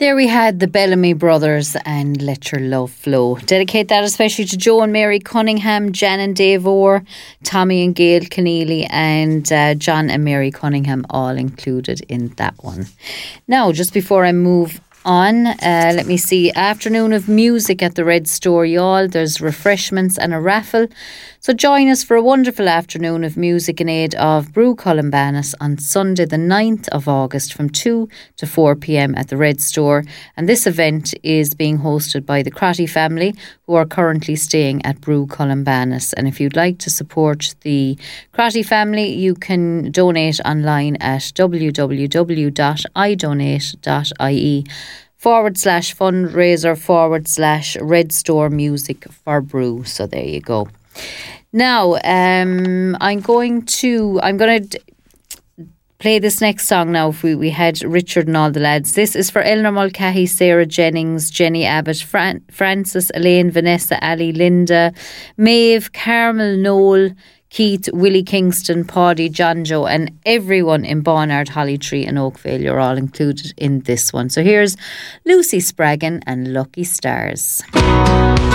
There we had the Bellamy Brothers and Let Your Love Flow. Dedicate that especially to Joe and Mary Cunningham, Jan and Dave Orr, Tommy and Gail Keneally, and John and Mary Cunningham, all included in that one. Now, just before I move on, let me see. Afternoon of music at the Red Store, y'all. There's refreshments and a raffle. So join us for a wonderful afternoon of music in aid of Brú Columbanus on Sunday the 9th of August from 2 to 4 p.m. at the Red Store. And this event is being hosted by the Crotty family, who are currently staying at Brú Columbanus. And if you'd like to support the Crotty family, you can donate online at www.idonate.ie/fundraiser/Red Store Music for Brú. So there you go. Now, I'm going to play this next song now. If we had Richard and all the lads. This is for Eleanor Mulcahy, Sarah Jennings, Jenny Abbott, Francis, Elaine, Vanessa, Ali, Linda, Maeve, Carmel, Noel, Keith, Willie Kingston, Paddy, John Joe, and everyone in Barnard, Hollytree and Oakvale. You're all included in this one. So here's Lucy Spraggan and Lucky Stars.